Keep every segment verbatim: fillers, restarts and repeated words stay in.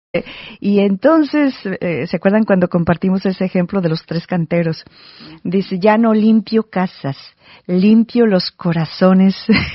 Y entonces, eh, ¿se acuerdan cuando compartimos ese ejemplo de los tres canteros? Dice, ya no limpio casas, limpio los corazones.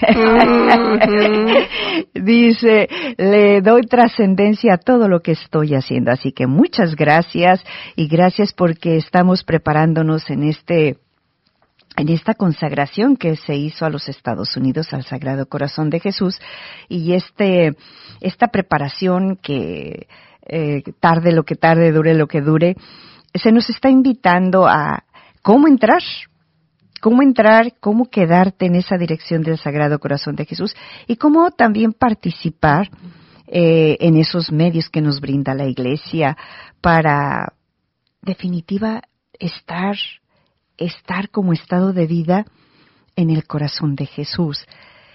Dice, le doy trascendencia a todo lo que estoy haciendo. Así que muchas gracias y gracias porque estamos preparándonos en este en esta consagración que se hizo a los Estados Unidos, al Sagrado Corazón de Jesús, y este esta preparación que eh, tarde lo que tarde, dure lo que dure, se nos está invitando a cómo entrar, cómo entrar, cómo quedarte en esa dirección del Sagrado Corazón de Jesús y cómo también participar eh, en esos medios que nos brinda la Iglesia para, definitiva, estar estar como estado de vida en el corazón de Jesús.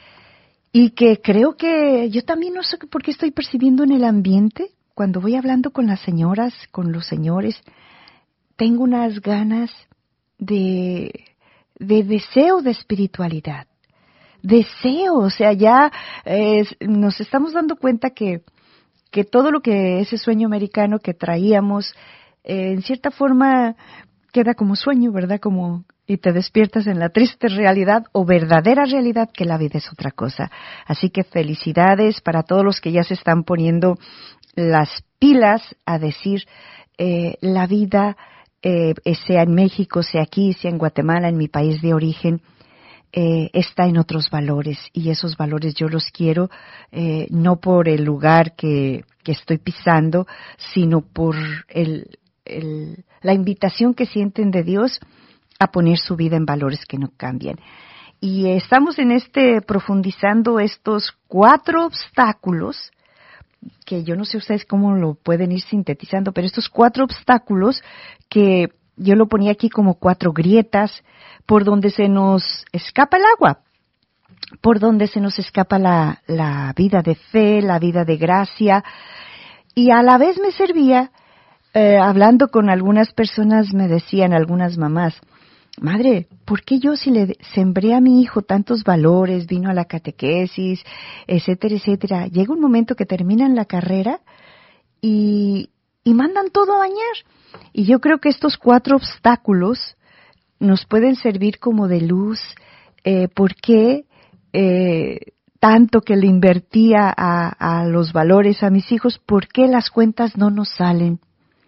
Y que creo que yo también no sé por qué estoy percibiendo en el ambiente, cuando voy hablando con las señoras, con los señores, tengo unas ganas de, de deseo de espiritualidad. Deseo, o sea, ya eh, nos estamos dando cuenta que, que todo lo que ese sueño americano que traíamos, eh, en cierta forma, queda como sueño, ¿verdad? Como, y te despiertas en la triste realidad o verdadera realidad que la vida es otra cosa. Así que felicidades para todos los que ya se están poniendo las pilas a decir, eh, la vida, eh, sea en México, sea aquí, sea en Guatemala, en mi país de origen, eh, está en otros valores. Y esos valores yo los quiero, eh, no por el lugar que, que estoy pisando, sino por el El, la invitación que sienten de Dios a poner su vida en valores que no cambian. Y estamos en este, profundizando estos cuatro obstáculos, que yo no sé ustedes cómo lo pueden ir sintetizando, pero estos cuatro obstáculos que yo lo ponía aquí como cuatro grietas por donde se nos escapa el agua, por donde se nos escapa la, la vida de fe, la vida de gracia, y a la vez me servía. Eh, hablando con algunas personas me decían, algunas mamás, madre, ¿por qué yo si le sembré a mi hijo tantos valores, vino a la catequesis, etcétera, etcétera? Llega un momento que terminan la carrera y, y mandan todo a bañar. Y yo creo que estos cuatro obstáculos nos pueden servir como de luz, eh, porque eh, tanto que le invertía a, a los valores a mis hijos, ¿por qué las cuentas no nos salen?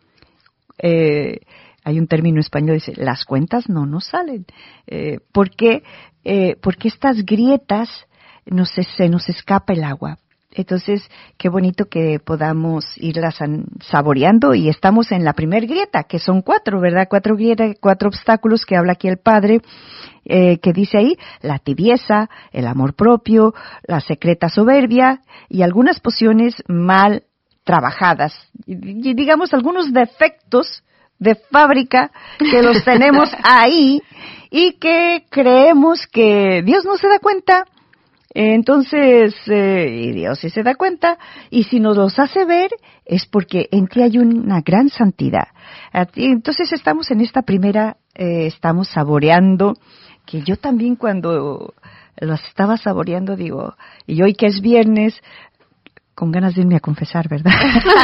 Eh, hay un término español que dice, las cuentas no nos salen. Eh, ¿Por qué? Eh, porque estas grietas nos, se nos escapa el agua. Entonces, qué bonito que podamos irlas saboreando y estamos en la primer grieta, que son cuatro, ¿verdad? Cuatro grietas, cuatro obstáculos que habla aquí el Padre, eh, que dice ahí, la tibieza, el amor propio, la secreta soberbia y algunas pociones mal trabajadas, y digamos algunos defectos de fábrica que los tenemos ahí y que creemos que Dios no se da cuenta, entonces, eh, y Dios sí se da cuenta, y si nos los hace ver es porque en ti hay una gran santidad. Entonces estamos en esta primera, eh, estamos saboreando, que yo también cuando los estaba saboreando digo, y hoy que es viernes, con ganas de irme a confesar, ¿verdad?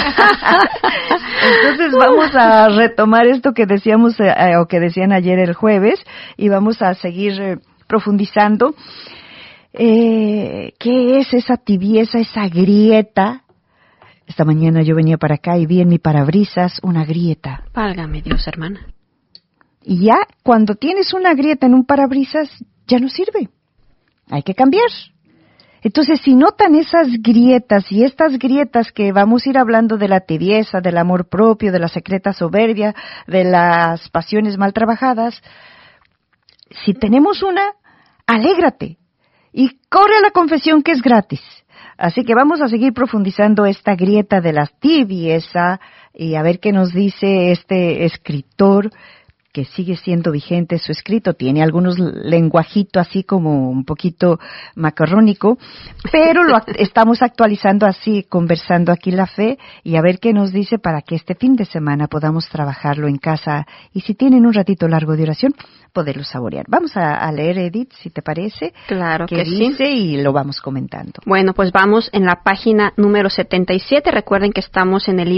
Entonces vamos a retomar esto que decíamos eh, o que decían ayer el jueves y vamos a seguir eh, profundizando. Eh, ¿Qué es esa tibieza, esa grieta? Esta mañana yo venía para acá y vi en mi parabrisas una grieta. Válgame Dios, hermana. Y ya cuando tienes una grieta en un parabrisas ya no sirve. Hay que cambiar. Entonces, si notan esas grietas y estas grietas que vamos a ir hablando de la tibieza, del amor propio, de la secreta soberbia, de las pasiones mal trabajadas, si tenemos una, alégrate y corre a la confesión que es gratis. Así que vamos a seguir profundizando esta grieta de la tibieza y a ver qué nos dice este escritor que sigue siendo vigente su escrito, tiene algunos lenguajitos así como un poquito macarrónico, pero lo act- estamos actualizando así, conversando aquí la fe y a ver qué nos dice para que este fin de semana podamos trabajarlo en casa y si tienen un ratito largo de oración, poderlo saborear. Vamos a, a leer, Edith, si te parece. Claro que sí. dice y lo vamos comentando. Bueno, pues vamos en la página número setenta y siete. Recuerden que estamos en el